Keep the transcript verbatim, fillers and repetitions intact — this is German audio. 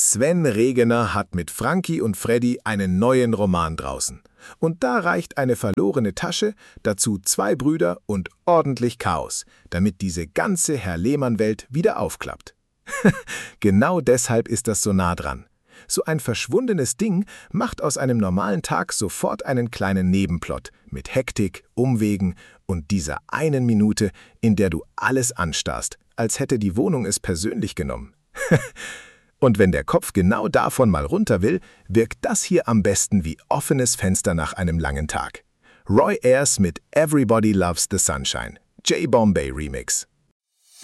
Sven Regener hat mit Frankie und Freddy einen neuen Roman draußen. Und da reicht eine verlorene Tasche, dazu zwei Brüder und ordentlich Chaos, damit diese ganze Herr Lehmann-Welt wieder aufklappt. Genau deshalb ist das so nah dran. So ein verschwundenes Ding macht aus einem normalen Tag sofort einen kleinen Nebenplot mit Hektik, Umwegen und dieser einen Minute, in der du alles anstarrst, als hätte die Wohnung es persönlich genommen. Und wenn der Kopf genau davon mal runter will, wirkt das hier am besten wie offenes Fenster nach einem langen Tag. Roy Ayers mit Everybody Loves the Sunshine, J Bombay Remix.